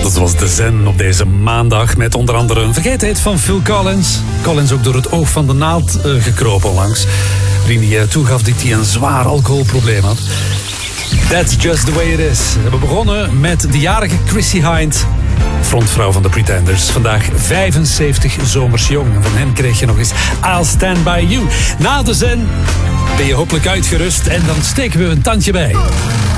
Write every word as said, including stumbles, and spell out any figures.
Dat was de Zen op deze maandag met onder andere een vergetenheid van Phil Collins. Collins ook door het oog van de naald uh, gekropen onlangs. Waarin hij uh, toegaf dat hij een zwaar alcoholprobleem had. That's just the way it is. We hebben begonnen met de jarige Chrissie Hynde, frontvrouw van de Pretenders. Vandaag vijfenzeventig zomers jong. En van hen kreeg je nog eens I'll Stand By You. Na de Zen ben je hopelijk uitgerust en dan steken we een tandje bij.